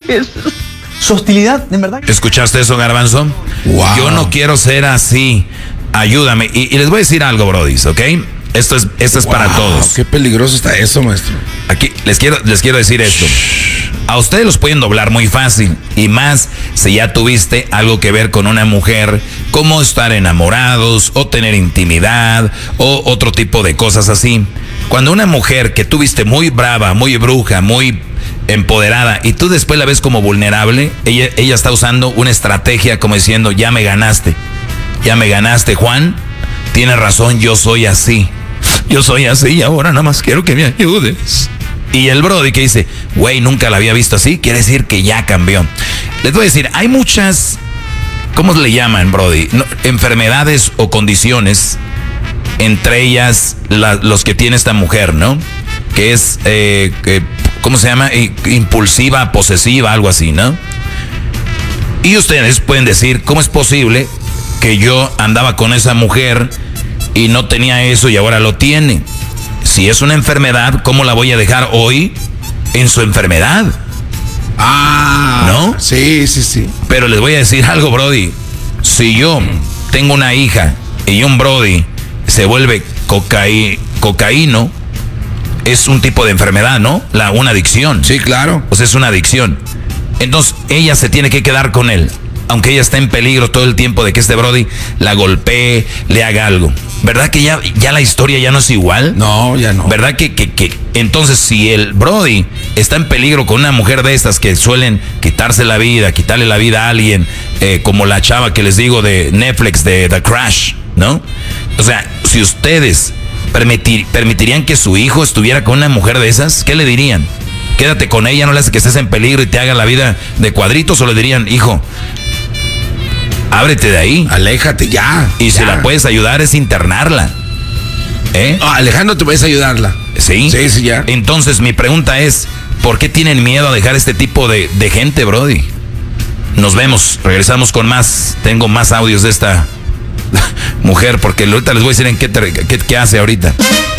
Su hostilidad, en verdad. ¿Escuchaste eso, Garbanzo? Wow. Yo no quiero ser así. Ayúdame. Y les voy a decir algo, brodis, ¿ok? Esto es para todos. Qué peligroso está eso, maestro. Aquí les quiero decir esto. A ustedes los pueden doblar muy fácil. Y más si ya tuviste algo que ver con una mujer, como estar enamorados, o tener intimidad, o otro tipo de cosas así. Cuando una mujer que tuviste muy brava, muy bruja, muy empoderada, y tú después la ves como vulnerable, ella está usando una estrategia como diciendo, ya me ganaste, Juan, tienes razón, yo soy así y ahora nada más quiero que me ayudes. Y el brody que dice, güey, nunca la había visto así, quiere decir que ya cambió. Les voy a decir, hay muchas, ¿cómo le llaman, brody? No, enfermedades o condiciones, entre ellas los que tiene esta mujer, ¿no? Que es, ¿cómo se llama? Impulsiva, posesiva, algo así, ¿no? Y ustedes pueden decir, ¿cómo es posible que yo andaba con esa mujer y no tenía eso y ahora lo tiene? Si es una enfermedad, ¿cómo la voy a dejar hoy en su enfermedad? ¿No? Sí. Pero les voy a decir algo, brody. Si yo tengo una hija y un brody se vuelve cocaíno, es un tipo de enfermedad, ¿no? Una adicción. Sí, claro. O sea, es una adicción. Entonces, ella se tiene que quedar con él, aunque ella está en peligro todo el tiempo de que este brody la golpee, le haga algo. ¿Verdad que ya la historia ya no es igual? No, ya no. ¿Verdad que entonces si el brody está en peligro con una mujer de estas que suelen quitarle la vida a alguien, como la chava que les digo de Netflix, de The Crash, ¿no? O sea, si ustedes permitirían que su hijo estuviera con una mujer de esas, ¿qué le dirían? Quédate con ella, no le hace que estés en peligro y te haga la vida de cuadritos, o le dirían, hijo, ábrete de ahí. Aléjate ya. Y ya. si la puedes ayudar es internarla. Alejandro, ¿te puedes ayudarla? Sí. Sí, ya. Entonces mi pregunta es, ¿por qué tienen miedo a dejar este tipo de gente, brody? Nos vemos, regresamos con más. Tengo más audios de esta mujer, porque ahorita les voy a decir en qué hace ahorita.